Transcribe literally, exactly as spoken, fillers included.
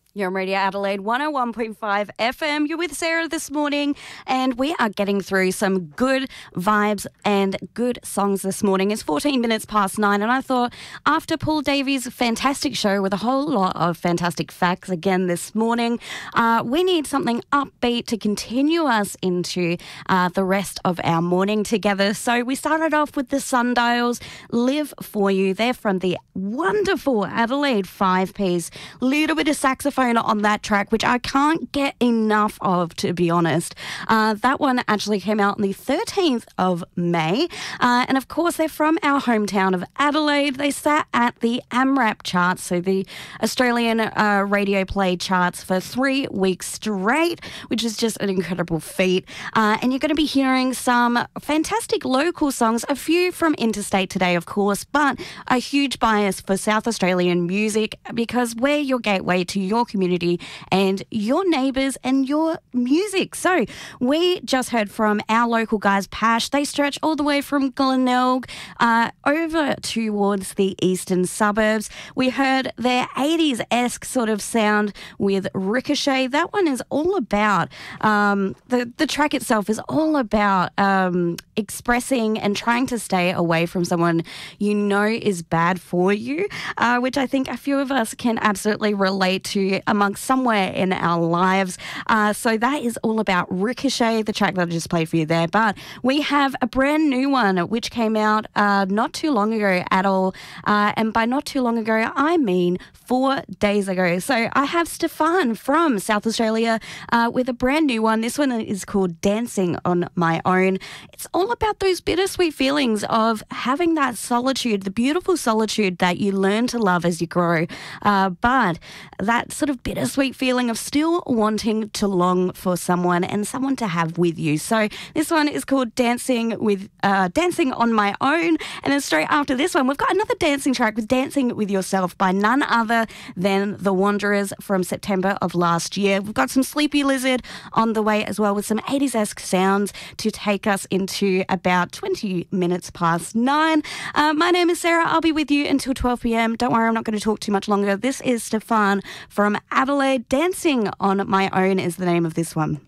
You're on Radio Adelaide one oh one point five F M. You're with Sarah this morning, and we are getting through some good vibes and good songs this morning. It's fourteen minutes past nine, and I thought after Paul Davies' fantastic show with a whole lot of fantastic facts again this morning, uh, we need something upbeat to continue us into uh, the rest of our morning together. So we started off with the Sundials, Live For You. They're from the wonderful Adelaide Five Ps. Little bit of saxophone on that track, which I can't get enough of, to be honest. Uh, that one actually came out on the thirteenth of May. Uh, and of course, they're from our hometown of Adelaide. They sat at the AMRAP charts, so the Australian uh, radio play charts, for three weeks straight, which is just an incredible feat. Uh, and you're going to be hearing some fantastic local songs, a few from interstate today, of course, but a huge bias for South Australian music because we're your gateway to your community and your neighbours and your music. So we just heard from our local guys, Pash. They stretch all the way from Glenelg uh, over towards the eastern suburbs. We heard their eighties-esque sort of sound with Ricochet. That one is all about, um, the, the track itself is all about um, expressing and trying to stay away from someone you know is bad for you, uh, which I think a few of us can absolutely relate to amongst somewhere in our lives. Uh, so that is all about Ricochet, the track that I just played for you there. But we have a brand new one which came out uh, not too long ago at all. Uh, and by not too long ago, I mean four days ago. So I have Stefan from South Australia uh, with a brand new one. This one is called Dancing on My Own. It's all about those bittersweet feelings of having that solitude, the beautiful solitude that you learn to love as you grow. Uh, but that sort of bittersweet feeling of still wanting to long for someone and someone to have with you. So this one is called Dancing with uh, Dancing on My Own. And then straight after this one, we've got another dancing track with Dancing with Yourself by none other than The Wanderers from September of last year. We've got some Sleepy Lizard on the way as well with some eighties-esque sounds to take us into about twenty minutes past nine. Uh, my name is Sarah. I'll be with you until twelve p.m. Don't worry, I'm not going to talk too much longer. This is Stefan from Adelaide. Dancing on My Own is the name of this one.